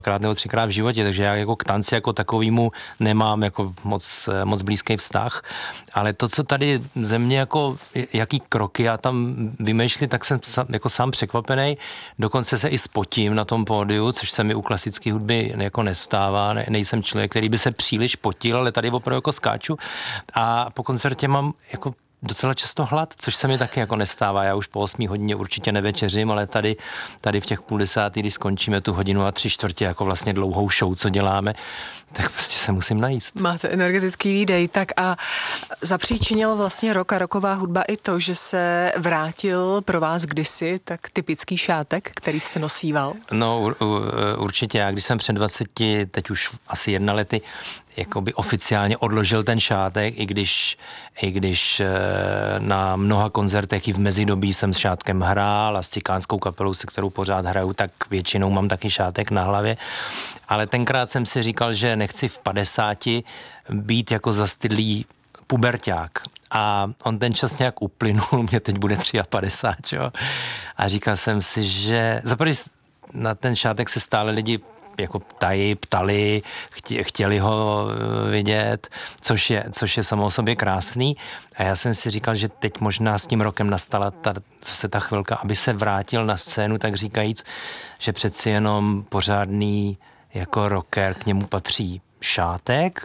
krát nebo 3krát v životě, takže já jako k tanci jako takovýmu nemám jako moc blízký vztah, ale to, co tady ze mě jako, jaký kroky já tam vymýšlím, tak jsem jako sám překvapený, dokonce se i spotím na tom pódiu, což se mi u klasické hudby jako nestává, nejsem člověk, který by se příliš potil, ale tady opravdu jako skáču a po koncertě mám jako docela často hlad, což se mi taky jako nestává. Já už po 8 hodině určitě nevečeřím, ale tady v těch 9:30, když skončíme tu 1:03 jako vlastně dlouhou show, co děláme, tak prostě se musím najíst. Máte energetický výdej, tak a zapříčinil vlastně rok a roková hudba i to, že se vrátil pro vás kdysi tak typický šátek, který jste nosíval? No určitě, já když jsem před 20, teď už asi 1 lety, jakoby oficiálně odložil ten šátek, i když na mnoha koncertech i v mezidobí jsem s šátkem hrál a s cikánskou kapelou, se kterou pořád hraju, tak většinou mám taky šátek na hlavě. Ale tenkrát jsem si říkal, že nechci v 50 být jako zastydlý puberťák. A on ten čas nějak uplynul, mě teď bude 53, jo. A říkal jsem si, že zaprvé na ten šátek se stále lidi jako ptali, chtěli ho vidět, což je samo o sobě krásný. A já jsem si říkal, že teď možná s tím rokem nastala zase ta chvilka, aby se vrátil na scénu, tak říkajíc, že přeci jenom pořádný jako rocker, k němu patří šátek.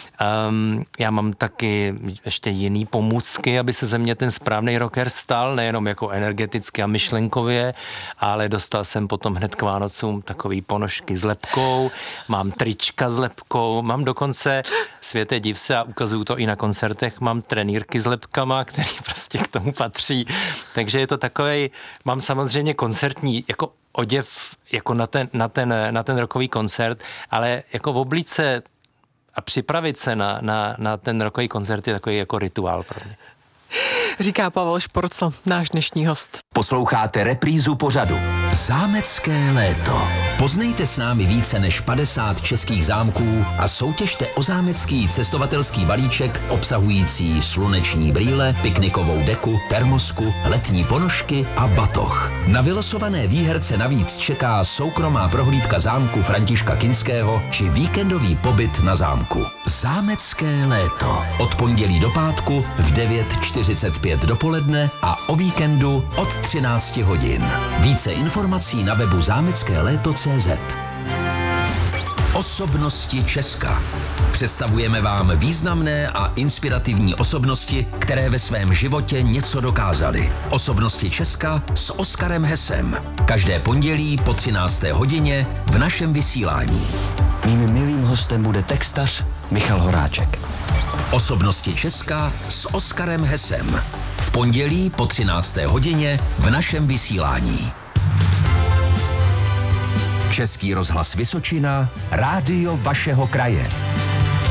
Já mám taky ještě jiný pomůcky, aby se ze mě ten správný rocker stal, nejenom jako energeticky a myšlenkově, ale dostal jsem potom hned k Vánocům takový ponožky s lebkou, mám trička s lebkou, mám dokonce, světe div se, a ukazuju to i na koncertech, mám trenýrky s lebkama, který prostě k tomu patří. Takže je to takovej, mám samozřejmě koncertní, jako oděv jako na ten rockový koncert, ale jako v oblíce a připravit se na ten rockový koncert je takový jako rituál pro mě. Říká Pavel Šporcl, náš dnešní host. Posloucháte reprízu pořadu Zámecké léto. Poznejte s námi více než 50 českých zámků a soutěžte o zámecký cestovatelský balíček obsahující sluneční brýle, piknikovou deku, termosku, letní ponožky a batoh. Na vylosované výherce navíc čeká soukromá prohlídka zámku Františka Kinského či víkendový pobyt na zámku. Zámecké léto. Od pondělí do pátku v 9:45 dopoledne a o víkendu od 13 hodin. Více informací na webu zámeckéléto.cz. Osobnosti Česka. Představujeme vám významné a inspirativní osobnosti, které ve svém životě něco dokázaly. Osobnosti Česka s Oskarem Hesem. Každé pondělí po 13. hodině v našem vysílání. Mým milým hostem bude textař Michal Horáček. Osobnosti Česka s Oskarem Hesem. V pondělí po 13. hodině v našem vysílání. Český rozhlas Vysočina, rádio vašeho kraje.